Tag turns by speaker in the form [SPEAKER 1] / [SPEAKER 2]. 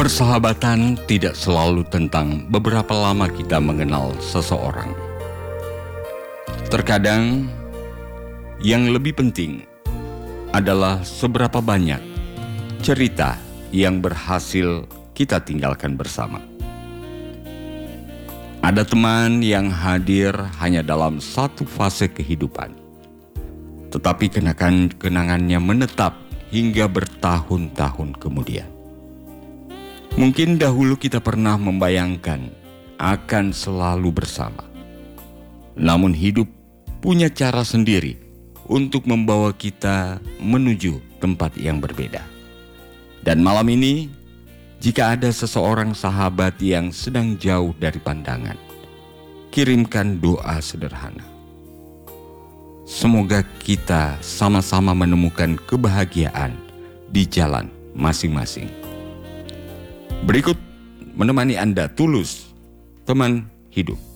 [SPEAKER 1] Persahabatan tidak selalu tentang beberapa lama kita mengenal seseorang. Terkadang, yang lebih penting adalah seberapa banyak cerita yang berhasil kita tinggalkan bersama. Ada teman yang hadir hanya dalam satu fase kehidupan, tetapi kenangannya menetap hingga bertahun-tahun kemudian. Mungkin dahulu kita pernah membayangkan akan selalu bersama. Namun hidup punya cara sendiri untuk membawa kita menuju tempat yang berbeda. Dan malam ini, jika ada seseorang sahabat yang sedang jauh dari pandangan, kirimkan doa sederhana. Semoga kita sama-sama menemukan kebahagiaan di jalan masing-masing. Berikut menemani Anda Tulus, teman hidup.